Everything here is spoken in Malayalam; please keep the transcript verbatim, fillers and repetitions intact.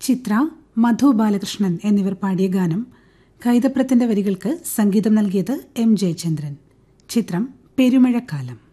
ചിത്ര, മധു ബാലകൃഷ്ണൻ എന്നിവർ പാടിയ ഗാനം. കൈതപ്രത്തിന്റെ വരികൾക്ക് സംഗീതം നൽകിയത് എം ജയചന്ദ്രൻ. ചിത്രം പെരുമഴക്കാലം.